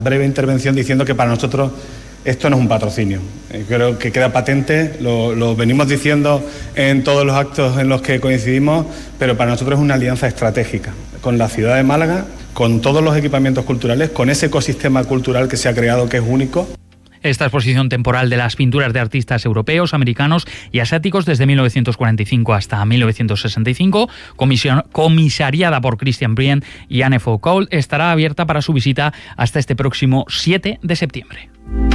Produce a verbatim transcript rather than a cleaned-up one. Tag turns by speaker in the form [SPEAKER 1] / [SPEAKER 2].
[SPEAKER 1] Breve intervención diciendo que para nosotros esto no es un patrocinio. Creo que queda patente, lo, lo venimos diciendo en todos los actos en los que coincidimos, pero para nosotros es una alianza estratégica con la ciudad de Málaga, con todos los equipamientos culturales, con ese ecosistema cultural que se ha creado que es único.
[SPEAKER 2] Esta exposición temporal de las pinturas de artistas europeos, americanos y asiáticos desde mil novecientos cuarenta y cinco hasta mil novecientos sesenta y cinco, comisariada por Christian Brien y Anne Foucault, estará abierta para su visita hasta este próximo siete de septiembre.